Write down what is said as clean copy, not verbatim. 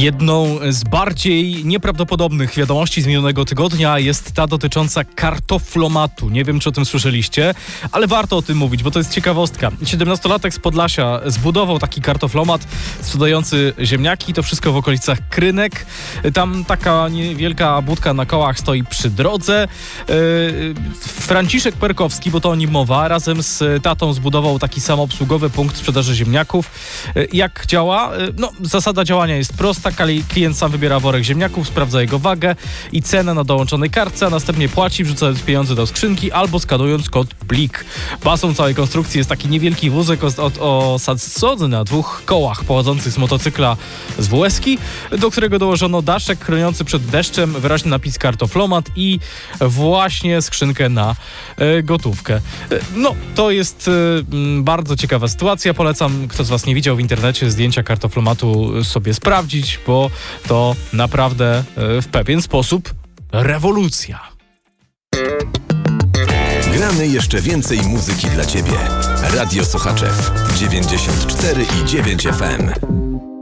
Jedną z bardziej nieprawdopodobnych wiadomości z minionego tygodnia jest ta dotycząca kartoflomatu. Nie wiem, czy o tym słyszeliście, ale warto o tym mówić, bo to jest ciekawostka. 17-latek z Podlasia zbudował taki kartoflomat sprzedający ziemniaki, to wszystko w okolicach Krynek. Tam taka niewielka budka na kołach stoi przy drodze. Franciszek Perkowski, bo to o nim mowa, razem z tatą zbudował taki samoobsługowy punkt sprzedaży ziemniaków. Jak działa? Zasada działania jest prosta. Klient sam wybiera worek ziemniaków, sprawdza jego wagę i cenę na dołączonej kartce, a następnie płaci, wrzucając pieniądze do skrzynki albo skanując kod plik. Bazą całej konstrukcji jest taki niewielki wózek osadzony na 2 kołach pochodzących z motocykla z WS-ki, do którego dołożono daszek chroniący przed deszczem, wyraźny napis kartoflomat i właśnie skrzynkę na gotówkę. To jest bardzo ciekawa sytuacja. Polecam, kto z was nie widział w internecie zdjęcia kartoflomatu, sobie sprawdzić, bo to naprawdę w pewien sposób rewolucja. Gramy jeszcze więcej muzyki dla ciebie. Radio Sochaczew 94,9 FM.